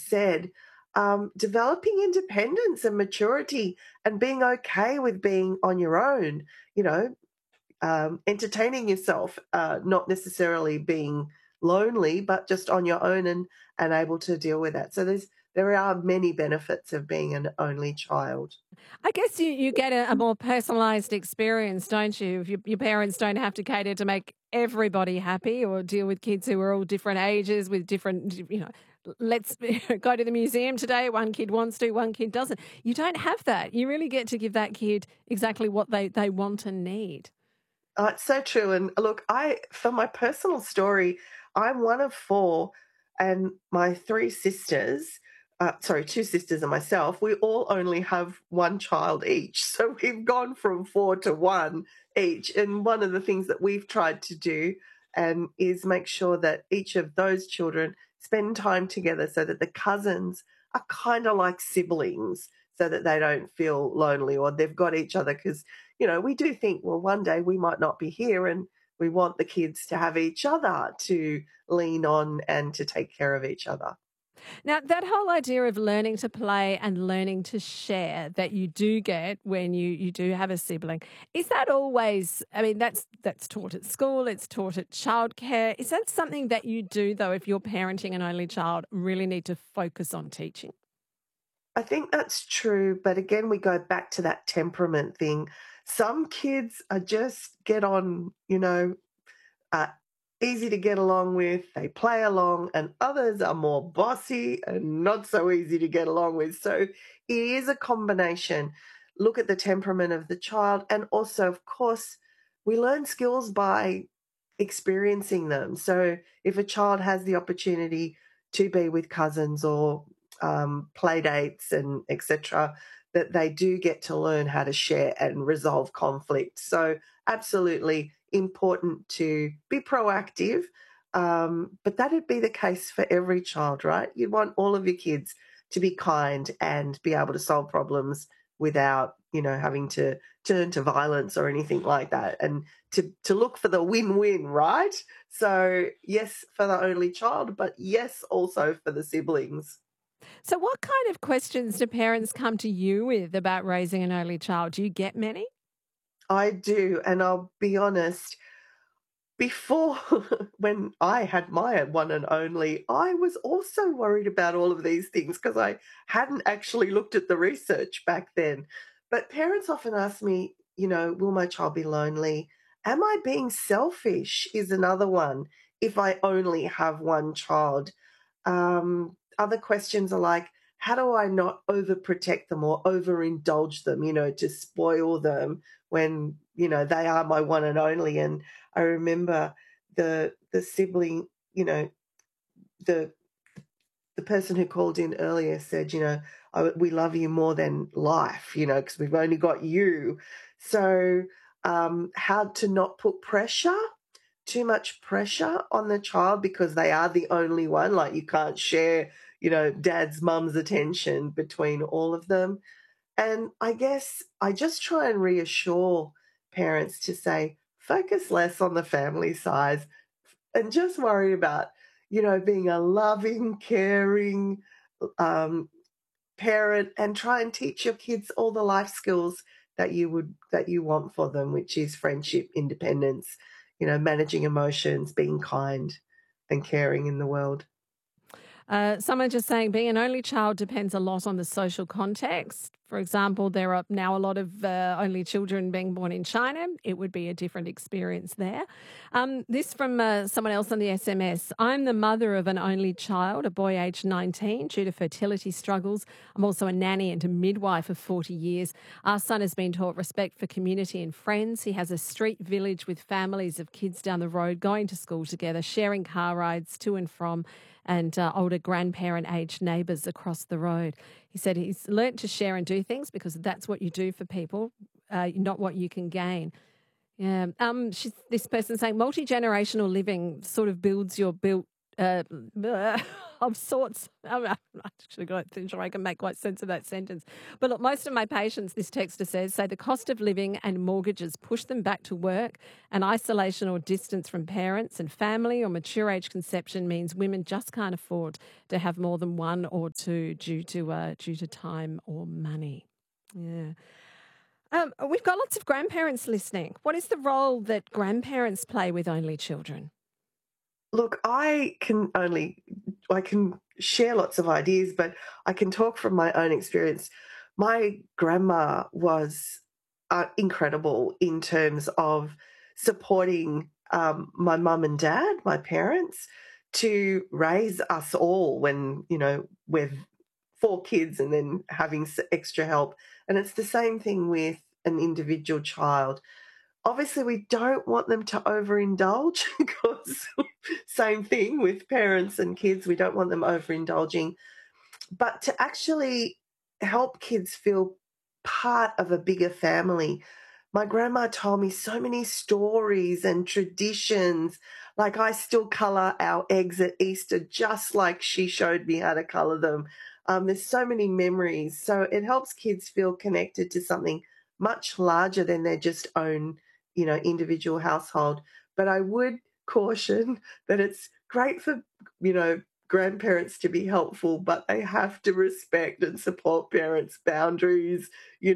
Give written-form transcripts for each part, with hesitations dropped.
said, developing independence and maturity and being okay with being on your own, you know, entertaining yourself, not necessarily being lonely, but just on your own and able to deal with that. So there are many benefits of being an only child. I guess you get a more personalised experience, don't you? If your parents don't have to cater to make everybody happy or deal with kids who are all different ages with different, let's go to the museum today. One kid wants to, one kid doesn't. You don't have that. You really get to give that kid exactly what they want and need. It's so true. And look, for my personal story, I'm one of four, and my three sisters, sorry, two sisters and myself, we all only have one child each. So we've gone from four to one each. And one of the things that we've tried to do is make sure that each of those children spend time together so that the cousins are kind of like siblings so that they don't feel lonely or they've got each other because we do think, well, one day we might not be here and we want the kids to have each other to lean on and to take care of each other. Now, that whole idea of learning to play and learning to share that you do get when you do have a sibling, is that always, I mean, that's taught at school, it's taught at childcare. Is that something that you do, though, if you're parenting an only child, really need to focus on teaching? I think that's true. But again, we go back to that temperament thing. Some kids are just get on, uh, easy to get along with, they play along, and others are more bossy and not so easy to get along with. So it is a combination. Look at the temperament of the child, and also, of course, we learn skills by experiencing them. So if a child has the opportunity to be with cousins or play dates and etc., that they do get to learn how to share and resolve conflict. So absolutely important to be proactive. But that'd be the case for every child, right? You want all of your kids to be kind and be able to solve problems without, having to turn to violence or anything like that. And to look for the win-win, right? So yes, for the only child, but yes, also for the siblings. So, what kind of questions do parents come to you with about raising an only child? Do you get many? I do. And I'll be honest, before, when I had my one and only, I was also worried about all of these things because I hadn't actually looked at the research back then. But parents often ask me, will my child be lonely? Am I being selfish? Is another one if I only have one child. Other questions are like, how do I not overprotect them or overindulge them, to spoil them when, they are my one and only. And I remember the sibling, the the person who called in earlier said, we love you more than life, because we've only got you. So how to not put too much pressure on the child because they are the only one. Like you can't share, dad's, mum's attention between all of them. And I guess I just try and reassure parents to say, focus less on the family size and just worry about, being a loving, caring um, parent and try and teach your kids all the life skills that you want for them, which is friendship, independence, managing emotions, being kind and caring in the world. Someone just saying being an only child depends a lot on the social context. For example, there are now a lot of only children being born in China. It would be a different experience there. This from someone else on the SMS. I'm the mother of an only child, a boy aged 19, due to fertility struggles. I'm also a nanny and a midwife of 40 years. Our son has been taught respect for community and friends. He has a street village with families of kids down the road going to school together, sharing car rides to and from, and older grandparent-aged neighbours across the road. He said he's learnt to share and do things because that's what you do for people, not what you can gain. Yeah. This person saying multi-generational living sort of builds your built. of sorts. I'm actually got to ensure I can make quite sense of that sentence. But look, most of my patients, this texter says, say the cost of living and mortgages push them back to work, and isolation or distance from parents and family or mature age conception means women just can't afford to have more than one or two due to time or money. Yeah. We've got lots of grandparents listening. What is the role that grandparents play with only children? Look, I can share lots of ideas, but I can talk from my own experience. My grandma was incredible in terms of supporting my mum and dad, my parents, to raise us all when, we're four kids and then having extra help. And it's the same thing with an individual child. Obviously, we don't want them to overindulge because same thing with parents and kids. We don't want them overindulging. But to actually help kids feel part of a bigger family, my grandma told me so many stories and traditions. Like I still colour our eggs at Easter just like she showed me how to colour them. There's so many memories. So it helps kids feel connected to something much larger than their just own, individual household. But I would caution that it's great for, grandparents to be helpful, but they have to respect and support parents' boundaries,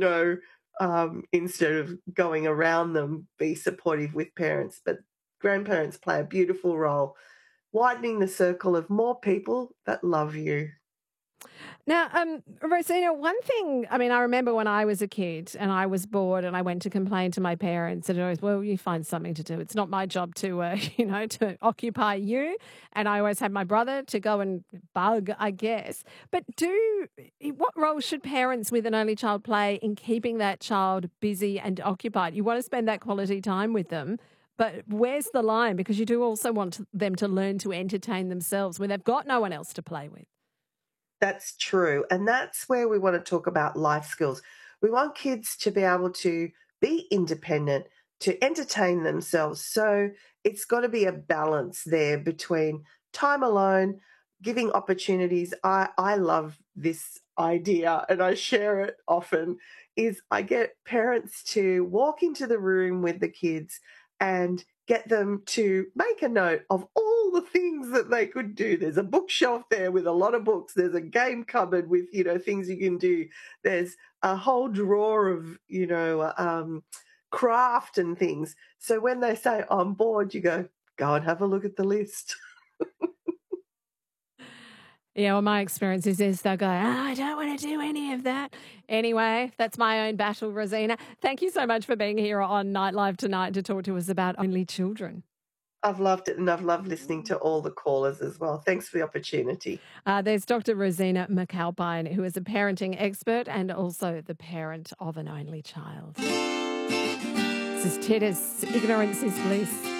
instead of going around them, be supportive with parents. But grandparents play a beautiful role, widening the circle of more people that love you. Now, Rosina, one thing, I mean, I remember when I was a kid and I was bored and I went to complain to my parents and always, well, you find something to do. It's not my job to, to occupy you. And I always had my brother to go and bug, I guess. But what role should parents with an only child play in keeping that child busy and occupied? You want to spend that quality time with them. But where's the line? Because you do also want them to learn to entertain themselves when they've got no one else to play with. That's true. And that's where we want to talk about life skills. We want kids to be able to be independent, to entertain themselves. So it's got to be a balance there between time alone, giving opportunities. I love this idea and I share it often is I get parents to walk into the room with the kids and get them to make a note of all the things that they could do. There's a bookshelf there with a lot of books. There's a game cupboard with, things you can do. There's a whole drawer of, craft and things. So when they say, I'm bored, you go and have a look at the list. Yeah, well, my experience is they'll go, I don't want to do any of that. Anyway, that's my own battle, Rosina. Thank you so much for being here on Nightlife tonight to talk to us about only children. I've loved it and I've loved listening to all the callers as well. Thanks for the opportunity. There's Dr. Rosina McAlpine, who is a parenting expert and also the parent of an only child. This is Titus, Ignorance is Bliss.